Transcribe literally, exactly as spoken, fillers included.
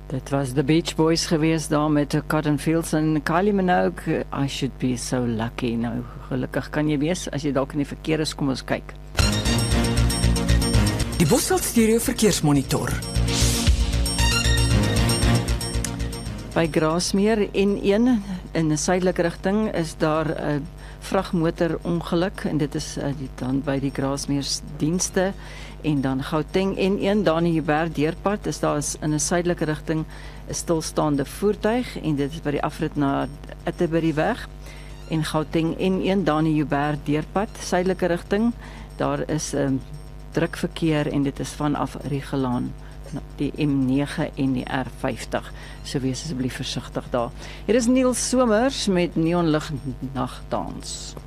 Dit was The Beach Boys geweest daar met Cotton Fields en Kylie Minogue. I should be so lucky. Nou, gelukkig kan jy wees as jy dalk in die verkeer is, kom ons kyk. Die Bosveld Stereo Verkeersmonitor. By Grasmeer N een in 'n suidelike rigting is daar 'n vragmotor ongeluk en dit is uh, die, dan by die Grasmeersdienste en dan Gauteng N een daar in die Joubert deurpad is daar is in 'n suidelike rigting 'n stilstaande voertuig en dit is by die afrit na Atterbury-weg en Gauteng N een daar in die Joubert deurpad suidelike rigting daar is 'n um, druk verkeer en dit is vanaf Rigelaan die M nege en die R vyftig. So wees asseblief versigtig daar. Hier is Niels Somers met Neonlig Nagdans.